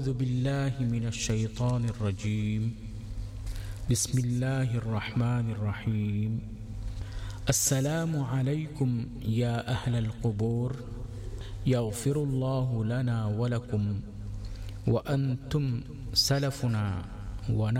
أعوذ بالله من الشيطان الرجيم. بسم الله الرحمن الرحيم. السلام عليكم يا أهل القبور، يغفر الله لنا ولكم وأنتم سلفنا